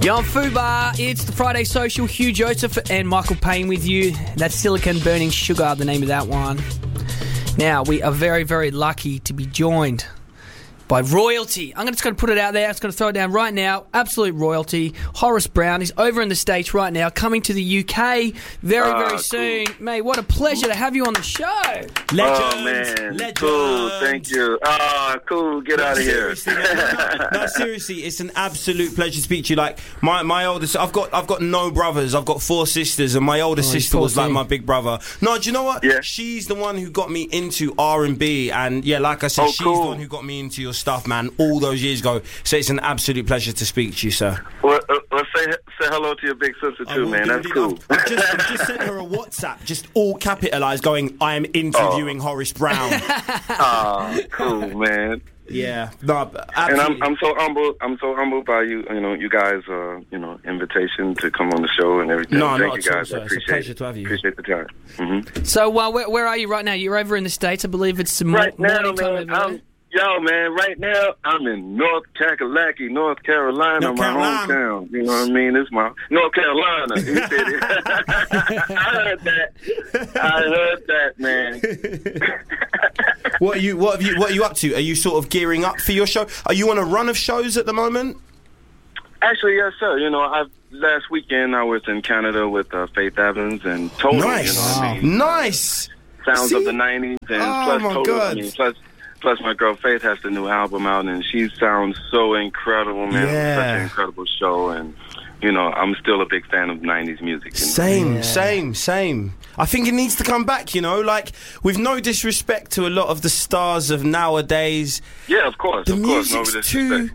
Yo, on Fubar, it's the Friday Social. Hugh Joseph and Michael Payne with you. That's Silicon Burning Sugar, the name of that one. Now, we are very, very lucky to be joined by royalty. I'm just going to put it out there. I'm just going to throw it down right now. Absolute royalty. Horace Brown is over in the States right now, coming to the UK very soon. Cool. Mate, what a pleasure to have you on the show. Legend. Oh, man. Legend. Cool. Thank you. Cool. Get out of here. No, seriously, it's an absolute pleasure to speak to you. Like, my oldest, I've got no brothers. I've got 4 sisters, and my older sister was like my big brother. No, do you know what? Yeah. She's the one who got me into R&B, and yeah, like I said, she's the one who got me into your stuff, man, all those years ago. So it's an absolute pleasure to speak to you, sir. Well, say hello to your big sister too, man. That's cool. I've just sent her a WhatsApp, just all capitalised, going, I am interviewing Horace Brown. Cool, man. Yeah, no, absolutely. And I'm so humbled. I'm so humbled by you. You know, you guys. Invitation to come on the show and everything. No, thank you guys. I appreciate. It's a pleasure to have you. Appreciate the time. Mm-hmm. So, where are you right now? You're over in the States, I believe. It's some right now, morning time. Right now, I'm in North Kakalaki, North Carolina, my hometown. You know what I mean? It's my North Carolina. You said it. I heard that, man. What are you up to? Are you sort of gearing up for your show? Are you on a run of shows at the moment? Actually, yes, sir. You know, last weekend I was in Canada with Faith Evans and Total. Nice, you know what I mean? Nice. Sounds of the '90s, and plus Total. Plus, my girl Faith has the new album out, and she sounds so incredible, man. Yeah. Such an incredible show, and you know, I'm still a big fan of '90s music. You know? Same. I think it needs to come back, you know, like, with no disrespect to a lot of the stars of nowadays. Yeah, of course. The music's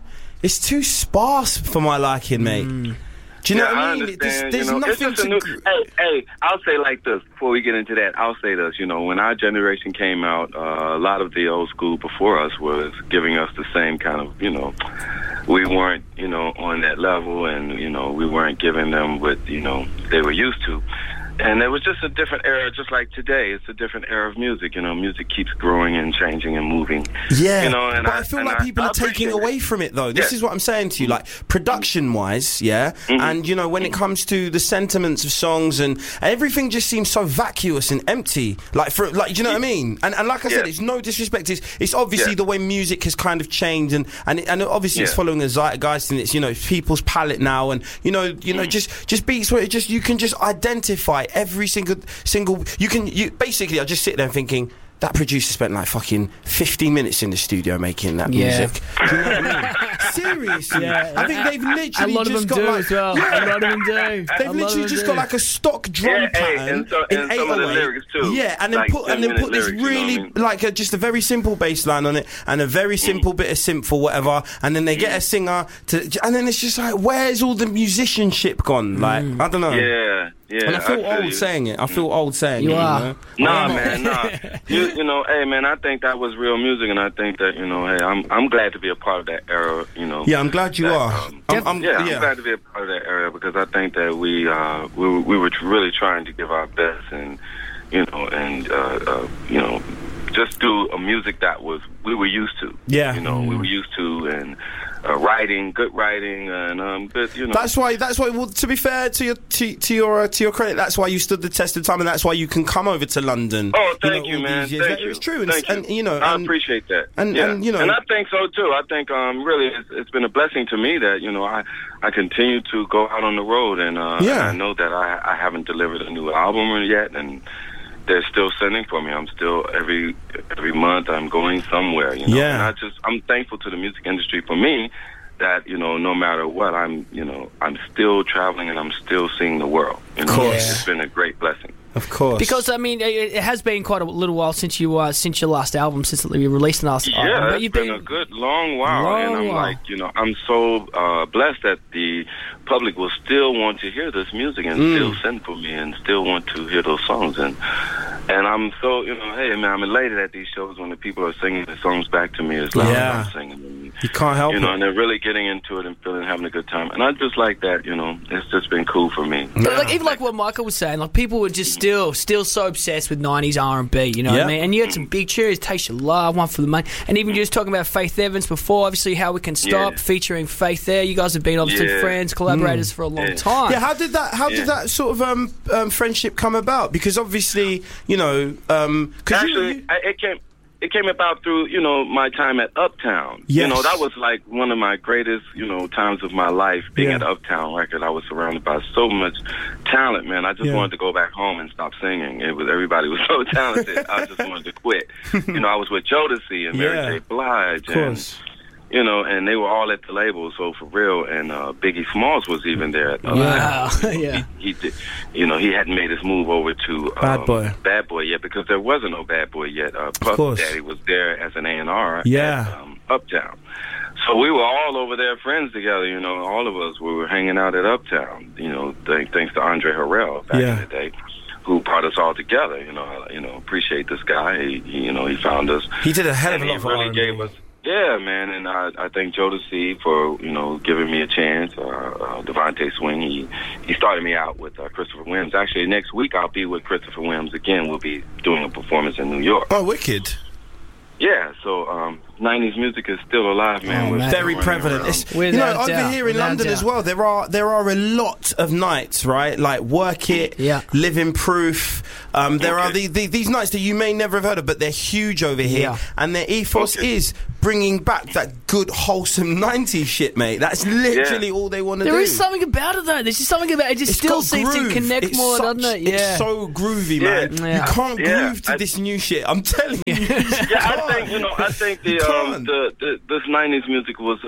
too sparse for my liking, mate. Do you know what I mean? There's nothing to... Hey, I'll say like this, before we get into that, I'll say this, you know, when our generation came out, a lot of the old school before us was giving us the same kind of, you know, we weren't, you know, on that level, and, you know, we weren't giving them what, you know, they were used to. And it was just a different era, just like today. It's a different era of music. You know, music keeps growing and changing and moving. Yeah, you know, but I feel like people are taking away from it, though. This is what I'm saying to you. Like, production-wise, and, you know, when it comes to the sentiments of songs and everything just seems so vacuous and empty. Like, do you know what I mean? And like I said, it's no disrespect. It's obviously the way music has kind of changed, and obviously it's following a zeitgeist, and it's, you know, people's palette now, and, you know, just beats where you can just identify every single basically I just sit there thinking that producer spent like fucking 50 minutes in the studio making that music. Do you know what I mean? Seriously. I think they've literally just got like... A lot of them do. They've literally just got like a stock drum pattern in 808. Yeah, and then put this really like just a very simple bass line on it and a very simple bit of synth or whatever, and then they get a singer and then it's just like, where's all the musicianship gone? Like, I don't know. Yeah. And I feel old saying it. You are. You know? You know, hey, man, I think that was real music, and I think that, you know, hey, I'm glad to be a part of that era, you know. Yeah, I'm glad you are. I'm glad to be a part of that era, because I think that we were really trying to give our best, and, you know, just do a music that we were used to. Yeah. You know, we were used to, and... good writing, and good, you know. That's why. Well, to be fair to your credit, that's why you stood the test of time, and that's why you can come over to London. Oh, thank you, man. Thank you. It's true, and you know, I appreciate that. And you know, and I think so too. I think really, it's been a blessing to me that, you know, I continue to go out on the road, and I know that I haven't delivered a new album yet, and they're still sending for me. I'm still every month I'm going somewhere, you know. Yeah. And I'm thankful to the music industry for me that, you know, no matter what, I'm still traveling and I'm still seeing the world. You know? Of course. It's been a great blessing. Of course. Because, I mean, it has been quite a little while since your last album, since you released the last album. Yeah, it's been a good long while. And I'm like, you know, I'm so blessed that the public will still want to hear this music and still send for me and still want to hear those songs. And And I'm so, hey, man, I'm elated at these shows when the people are singing the songs back to me as loud as I'm singing them. You can't help it. And they're really getting into it and having a good time. And I just like that, it's just been cool for me. But even like what Michael was saying, like people were just still so obsessed with 90s R&B, you know what I mean? And you had some big tunes, Taste Your Love, One for the Money, and even just talking about Faith Evans before, obviously How We Can Stop, featuring Faith there. You guys have been obviously friends, collaborators for a long time. Yeah, how did that sort of friendship come about? Because obviously, It came about through, my time at Uptown. Yes. That was like one of my greatest, times of my life, being at Uptown Record. I was surrounded by so much talent, man. I just wanted to go back home and stop singing. Everybody was so talented. I just wanted to quit. I was with Jodeci and Mary J. Blige. And they were all at the label, so for real. And Biggie Smalls was even there at Uptown. He did, he hadn't made his move over to Bad Boy yet, because there wasn't no Bad Boy yet. Puff Daddy was there as an A&R at Uptown. So we were all over there, friends together. All of us, we were hanging out at Uptown. Thanks to Andre Harrell back in the day, who brought us all together. Appreciate this guy. He found us. He did a hell of a lot for really gave us. Yeah, man, and I thank Jodeci for, giving me a chance. Devontae Swing, he started me out with Christopher Williams. Actually, next week I'll be with Christopher Williams again. We'll be doing a performance in New York. Oh, wicked. Yeah, so 90s music is still alive, man. Very prevalent. Over here in London as well, there are a lot of nights, right? Like Work It, Living Proof. There are these nights that you may never have heard of, but they're huge over here, and their ethos is bringing back that good, wholesome 90s shit, mate. That's literally all they want to do. There is something about it, though. There's just something about it. It just still seems to connect more, doesn't it? Yeah. It's so groovy, man. You can't groove to this new shit. I'm telling you. I think this 90s music was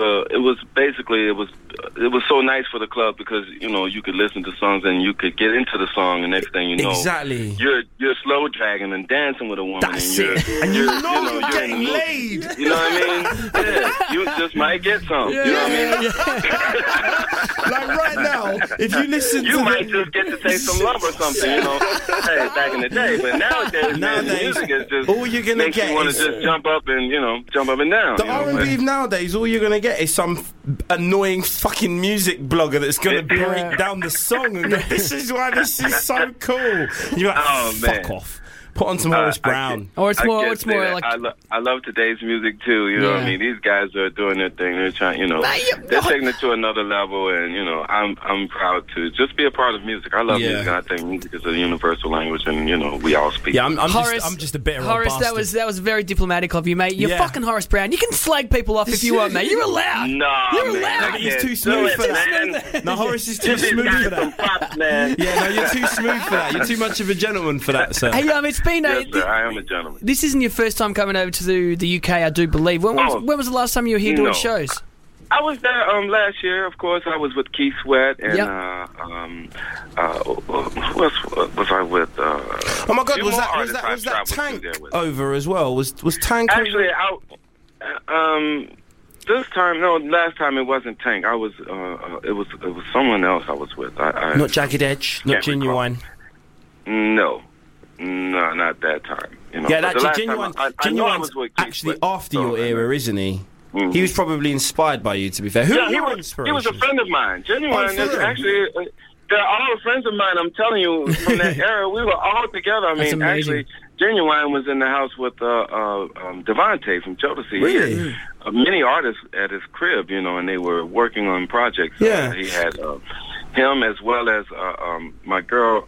it was so nice for the club, because you could listen to songs and you could get into the song, and next thing you know, you're slow dragging and dancing with a woman. That's it. And you're getting laid. You know what I mean? Yeah, you just might get some. You know what I mean? Like right now, if you listen, you might just get to taste some love or something. Hey, back in the day, but nowadays music is just all you're gonna makes get you want to just jump up and down. The R&B nowadays, all you're gonna get is some annoying fucking music blogger that's gonna break down the song and go, "This is why this is so cool." You're like, fuck off. Put on some Horace Brown. Or it's more like... I love today's music, too. You know what I mean? These guys are doing their thing. They're trying, they're taking it to another level. And, I'm proud to just be a part of music. I love music. I think music is a universal language, and, we all speak. Yeah, I'm just a bitter Horace, that was very diplomatic of you, mate. You're fucking Horace Brown. You can slag people off if you want, mate. You're allowed. You're allowed. He's too smooth for that. No, Horace is too smooth for that. Props, man. Yeah, no, you're too smooth for that. You're too much of a gentleman for that, sir. Hey, it's been I am a gentleman. This isn't your first time coming over to the UK, I do believe. When was the last time you were here doing shows? I was there last year, of course. I was with Keith Sweat and was I with? Oh my God, was that Tank over as well? Was Tank actually out? This time, no. Last time it wasn't Tank. I was. It was someone else I was with. Not Jagged Edge, not Genuine. No, not that time. That Genuine's actually after your era, isn't he? Mm-hmm. He was probably inspired by you, to be fair. He was a friend of mine. Genuine is actually... They're all friends of mine, I'm telling you, from that era. We were all together. I mean, actually, Genuine was in the house with Devontae from Jodeci. Really? He had many artists at his crib, and they were working on projects. Yeah. He had him as well as my girl...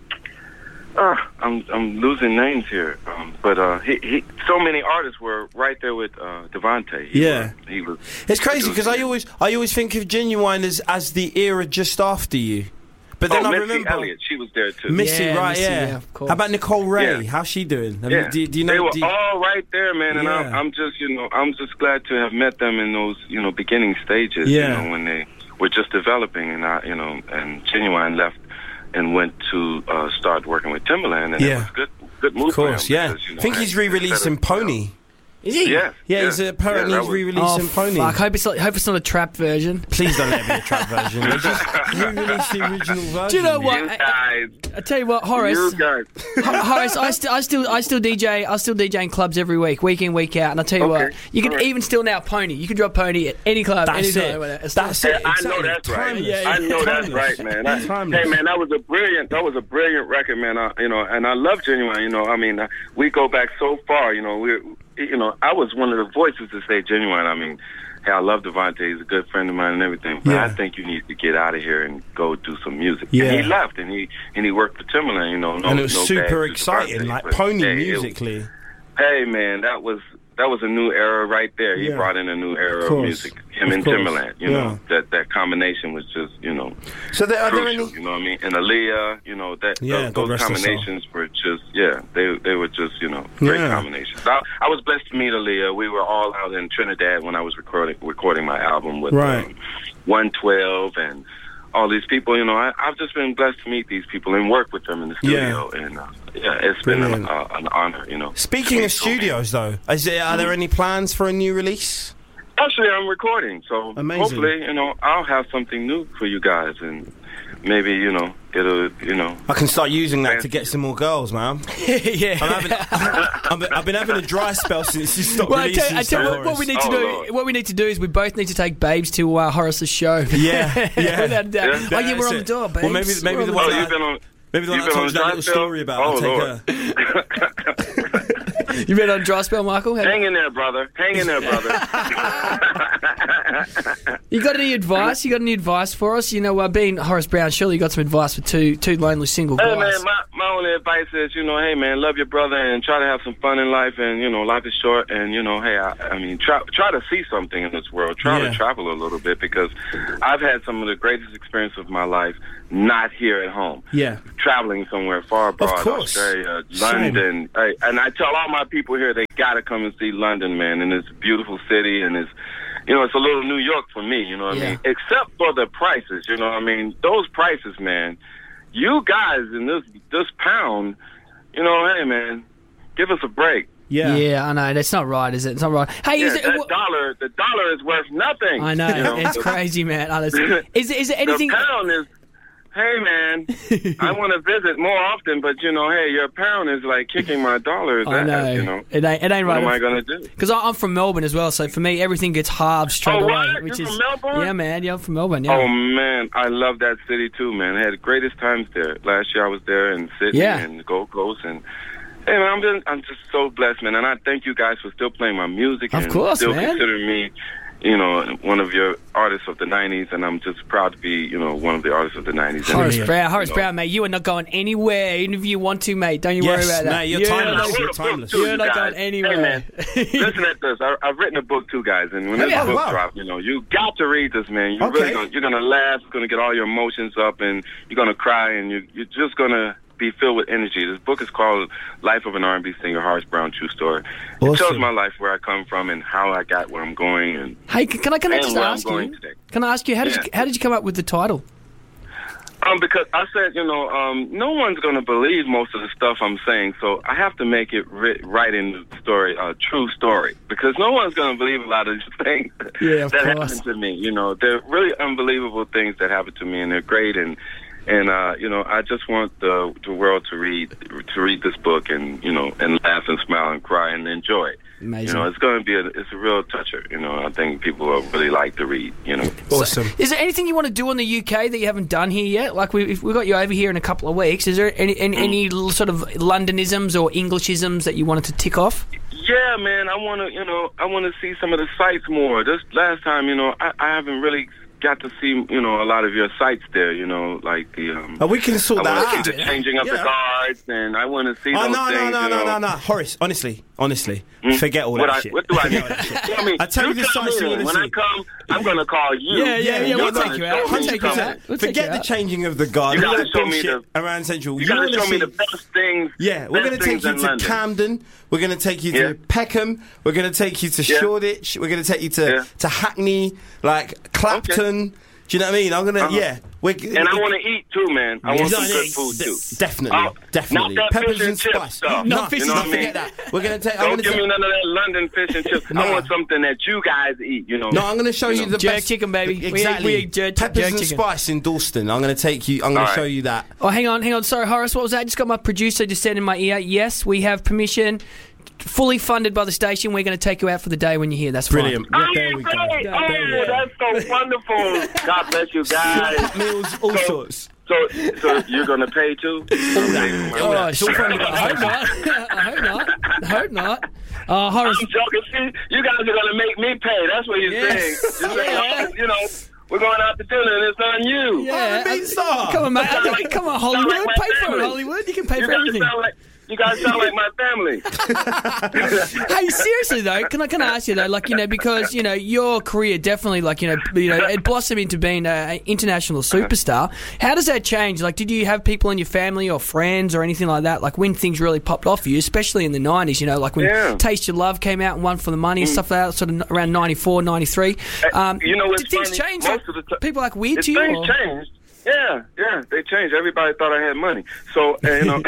I'm losing names here, but he so many artists were right there with Devontae. He was. It's crazy because I always think of Genuine as the era just after you, but then I Missy remember Elliott, she was there too. Missy, right? Yeah, of course. How about Nicole Ray? How's she doing? Do you know? They were all right there, man, and I'm just glad to have met them in those beginning stages. When they were just developing, and and Genuine left and went to start working with Timbaland, and it was good move. Of course, for him because, I think he's re-releasing Pony. Is he? Yes. Yeah, he's apparently he's re-releasing Pony. Fuck, hope it's not a trap version. Please don't let it be a trap version. Just re-release the original version. Do you know what? You guys. I tell you what, Horace. You guys. Horace, I still DJ. I still DJ in clubs every week in, week out. And I tell you what, you can even still now Pony. You can drop Pony at any club, any time. That's it. I know that's right. I know that's right, man. Hey, man, that was a brilliant record, man. And I love Genuine. I mean, we go back so far. I was one of the voices to say Genuine. I mean, hey, I love Devontae. He's a good friend of mine and everything. But I think you need to get out of here and go do some music. Yeah. And he left, and he worked for Timberland. And it was super exciting, like Pony musically. Hey, man, that was a new era right there. He brought in a new era of music. Him and Timberland, that combination was just, So are there any? You know what I mean? And Aaliyah, those combinations were just, they were just, great combinations. I was blessed to meet Aaliyah. We were all out in Trinidad when I was recording my album with 112 and all these people. I've just been blessed to meet these people and work with them in the studio. And it's been an honor. Speaking of studios, though, are there any plans for a new release? Actually, I'm recording, so hopefully, I'll have something new for you guys, and maybe, it'll, I can start using that to get some more girls, man. Yeah. I've been having a dry spell since you stopped releasing. I tell you what we need to do. Lord. What we need to do is we both need to take Babes to Horace's show. Yeah. Without doubt. We're on the door, Babes. Well, maybe the one I told you that little story about. I'll take her. You been on a dry spell, Michael? Hang in there, brother. You got any advice? You got any advice for us? Being Horace Brown, surely you got some advice for two lonely single guys. Hey, man, my only advice is, hey, man, love your brother and try to have some fun in life. And, life is short. And, hey, I mean, try to see something in this world. Try to travel a little bit, because I've had some of the greatest experiences of my life not here at home. Yeah. Traveling somewhere far abroad, Australia, London. Hey, and I tell all my people here, they got to come and see London, man. And it's a beautiful city, and it's, it's a little New York for me, you know what I mean? Except for the prices, you know what I mean? Those prices, man. You guys in this pound, hey, man, give us a break. Yeah, I know. That's not right, is it? It's not right. Hey, the dollar is worth nothing. I know. It's crazy, man. Honestly. Is there anything... The pound is... Hey, man, I want to visit more often, but, hey, your pound is like kicking my dollars. I know. It ain't right. What am I going to do? Because I'm from Melbourne as well, so for me, everything gets halved straight away. What? You're from Melbourne? Yeah, man. Yeah, I'm from Melbourne, yeah. Oh, man, I love that city, too, man. I had the greatest times there. Last year I was there in Sydney and the Gold Coast, and... Hey, man, I'm just so blessed, man, and I thank you guys for still playing my music and still considering me, one of your artists of the 90s, and I'm just proud to be, one of the artists of the 90s. Horace Brown, mate, you are not going anywhere, even if you want to, mate. Don't you worry about that. Mate, you're timeless. You're not going anywhere. Hey, man, listen at this. I've written a book, too, guys, and when this book drops, you got to read this, man. You're going to laugh, you're going to get all your emotions up, and you're going to cry, and you're just going to be filled with energy. This book is called Life of an R&B Singer, Horace Brown, True Story. It tells my life, where I come from and how I got where I'm going. And hey, can I just ask you? Can I ask you, how did you come up with the title? Because I said, no one's going to believe most of the stuff I'm saying, so I have to make it right in the story, a true story, because no one's going to believe a lot of these things that happen to me. They're really unbelievable things that happen to me, and they're great, and I just want the world to read this book and laugh and smile and cry and enjoy it. Amazing. It's going to be it's a real toucher. I think people will really like to read. Awesome. So, is there anything you want to do in the UK that you haven't done here yet? Like if we got you over here in a couple of weeks, is there any sort of Londonisms or Englishisms that you wanted to tick off? Yeah, man. I want to see some of the sights more. This last time, I haven't really got to see, a lot of your sites there, like the... we can sort that out. The changing of the guards, and I want to see those things. No. Horace, honestly, forget all that shit. What do I need? I tell you the sites you want to see. When I come, I'm going to call you. Yeah, we'll take you out. Forget the changing of the guards. You got to show me around Central. You got to show me the best things. Yeah, we're going to take you to Camden. We're going to take you to Peckham. We're going to take you to Shoreditch. We're going to take you to Hackney, like Clapton. Do you know what I mean? I'm gonna, yeah. And I want to eat too, man. I want some good food too. Definitely. Not that Peppers fish and spice. stuff. No, fish and chips. Forget that. We're gonna take. Don't give me none of that London fish and chips. I want something that you guys eat. You know. No, I'm gonna show you the jerk best chicken, baby. Exactly. We eat jerk Peppers and chicken. spice in Dalston. I'm gonna take you. I'm gonna show you that. Oh, hang on. Sorry, Horace. What was that? I just got my producer just said in my ear. Yes, we have permission. Fully funded by the station. We're going to take you out for the day when you're here. That's brilliant. Fine. There we go. That's so wonderful. God bless you guys. Meals, all sorts. So you're going to pay too? Oh, it's all funded by the station. I hope not. Horace. I'm joking. See, you guys are going to make me pay. That's what you're saying. You're saying, you know, we're going out to dinner and it's on you. Yeah. Come on, mate. Come on, Hollywood. Pay for it, Hollywood. You can pay for everything. You guys sound like my family. Hey, seriously though, can I ask you though, like, you know, because, you know, your career definitely, like, you know, it blossomed into being an international superstar. How does that change? Like, did you have people in your family or friends or anything like that, like when things really popped off for you, especially in the 90s, you know, like when Taste Your Love came out and Won for the Money and stuff like that, sort of around 94, 93. You know what's did things funny? change? Most of the people like weird to you? Things changed. Yeah, they changed. Everybody thought I had money. So, you know,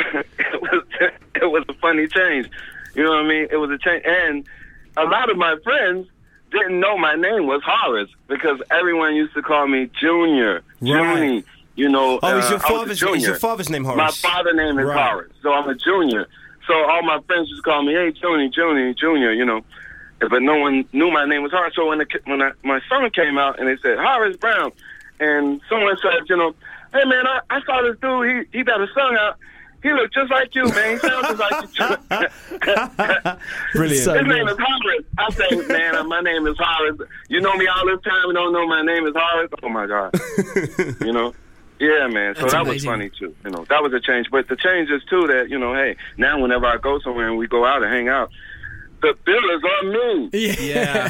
it was a funny change. You know what I mean? It was a change. And a lot of my friends didn't know my name was Horace because everyone used to call me Junior, Junie. You know, is your father's name Horace? My father's name is Horace, so I'm a junior. So all my friends just call me, hey, Junie, Junior, you know. But no one knew my name was Horace. So when my son came out and they said, Horace Brown, and someone said, you know, hey, man, I saw this dude. He got a song out. He looked just like you, man. He sounds just like you. Brilliant. His name is Horace. I say, man, my name is Horace. You know me all this time. You don't know my name is Horace. Oh, my God. You know? Yeah, man. So That's that amazing. was funny, too. You know, that was a change. But the change is, too, that, you know, hey, now whenever I go somewhere and we go out and hang out, the bill is on me. Yeah.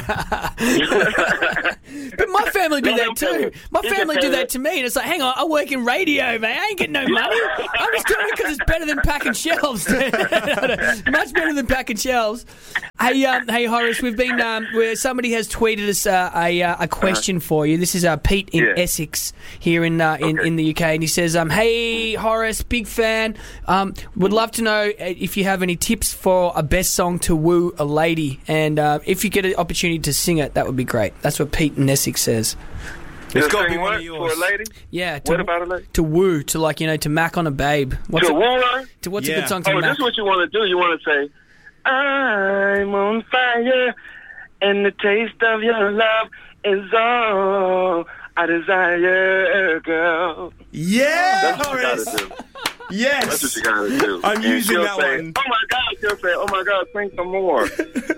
But my family do that too. My family do that to me, and it's like, hang on, I work in radio, man. I ain't getting no money. I'm just doing it because it's better than packing shelves. Much better than packing shelves. Hey, Horace, we've been where somebody has tweeted us a question for you. This is Pete in Essex here in the UK, and he says, hey, Horace, big fan. Would love to know if you have any tips for a best song to woo a lady, and if you get an opportunity to sing it, that would be great. That's what Pete in Essex says. It's got to be one one of yours. For a lady? Yeah. What about a lady? To woo, to like, you know, to mac on a babe. What's to woo her? What's a good song to mac? mac? This is what you want to do. You want to say, I'm on fire, and the taste of your love is all I desire, girl. Yeah, That's what Horace. you gotta do. Yes. That's what you gotta do. I'm using that say, one. Oh my God, she'll say, oh my God, sing some more.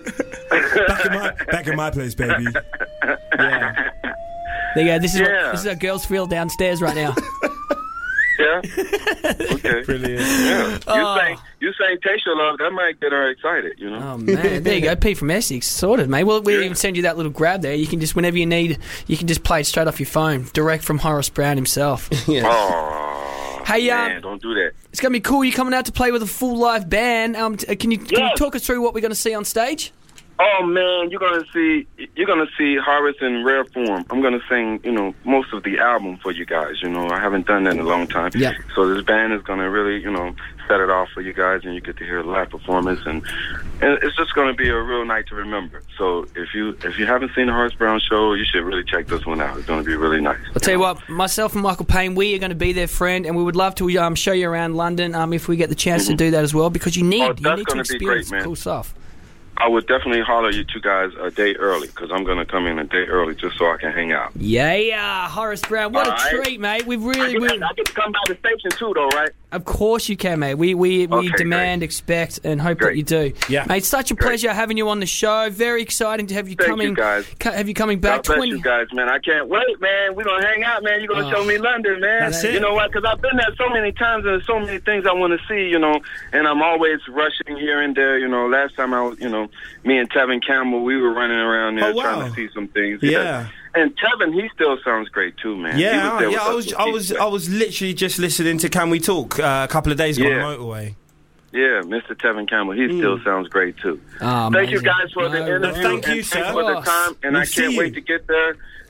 Back in my place, baby. Yeah. There you go. This is how girls feel downstairs right now. Yeah. Okay. Brilliant. Yeah. You saying Taste Your Love, that might get her excited, you know? Oh, man. There you go. Pete from Essex. Sorted, mate. We'll even send you that little grab there. You can just, whenever you need, you can just play it straight off your phone, direct from Horace Brown himself. Yeah. Oh, hey, man, don't do that. It's going to be cool. You're coming out to play with a full live band. Can you talk us through what we're going to see on stage? Oh man, you're gonna see Horace in rare form. I'm gonna sing, you know, most of the album for you guys. You know, I haven't done that in a long time. Yeah. So this band is gonna really, you know, set it off for you guys, and you get to hear a live performance, and it's just gonna be a real night to remember. So if you haven't seen the Horace Brown show, you should really check this one out. It's gonna be really nice. I'll tell you what, myself and Michael Payne, we are going to be there, friend, and we would love to show you around London if we get the chance to do that as well, because you need to experience cool stuff. I would definitely holler you two guys a day early, because I'm going to come in a day early just so I can hang out. Yeah, Horace Brown, what a treat, mate. I get to come by the station too, though, right? Of course you can, mate. We demand, expect, and hope that you do. Yeah. Mate, it's such a pleasure having you on the show. Very exciting to have you coming. Thank you, guys. Have you coming back. God bless you guys, man. I can't wait, man. We're going to hang out, man. You're going to show me London, man. That's it. You know what? Because I've been there so many times, and there's so many things I want to see, you know, and I'm always rushing here and there. You know, last time I was, you know, me and Tevin Campbell, we were running around there trying to see some things. Yeah. And Tevin, he still sounds great too, man. Yeah, I was literally just listening to Can We Talk a couple of days ago on the motorway. Yeah, Mr. Tevin Campbell, he still sounds great too. Oh, thank you guys for the interview. Thank you, sir. Thanks for the time, and I can't wait to get there.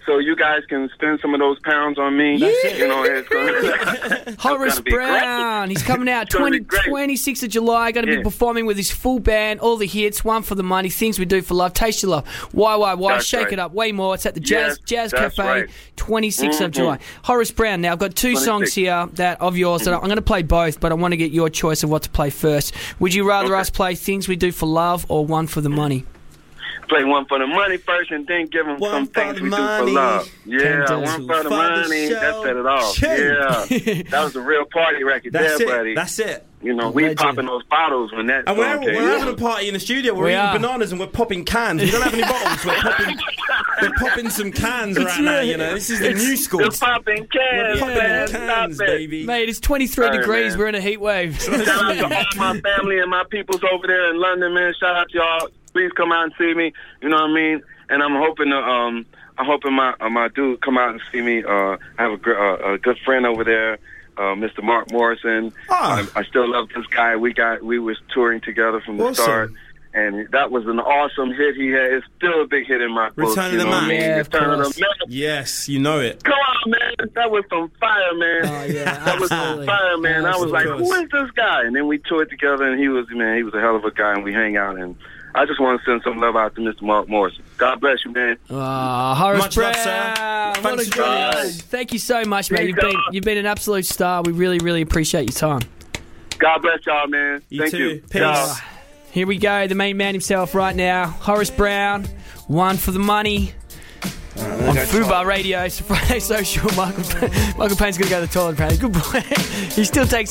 so you guys can spend some of those pounds on me. You know, it's gonna, Horace Brown, he's coming out 26th of July, going to be performing with his full band, all the hits, One for the Money, Things We Do for Love, Taste Your Love, Why, Shake It Up, way more. It's at the Jazz Cafe, 26th of July. Horace Brown, now I've got two songs here that of yours that I'm going to play both, but I want to get your choice of what to play first. Would you rather us play Things We Do for Love or One for the Money? Play One for the Money first and then give them some things we do for love. Yeah, One for the Money. That set it off. Yeah. That was a real party record buddy. That's it. You know, we popping those bottles when that and song came. We're having a party in the studio. We're eating bananas and we're popping cans. We don't have any bottles. We're popping some cans right now, you know. This is the new school. We're popping cans, We're popping cans, baby. Mate, it's 23 degrees. Man. We're in a heat wave. Shout out to all my family and my peoples over there in London, man. Shout out to y'all. Please come out and see me. You know what I mean? And I'm hoping my dude come out and see me. I have a good friend over there, Mr. Mark Morrison. I still love this guy. We was touring together from the start, and that was an awesome hit he had. It's still a big hit in my book. Return of the Man. Yeah, Return of the Man. Yes, you know it. Come on, man. That was some fire, man. Oh, yeah, that was some fire, man. I was like, who is this guy? And then we toured together, and he was a hell of a guy, and we hang out, and I just want to send some love out to Mr. Mark Morrison. God bless you, man. Horace Brown. Love, what a guy. Thank you so much, man. You've been an absolute star. We really, really appreciate your time. God bless y'all, man. Thank too. you. Peace. Here we go, the main man himself right now, Horace Brown, One for the Money. On Fubar Radio, it's Friday Social. Michael Payne's going to go to the toilet, apparently. Good boy. He still takes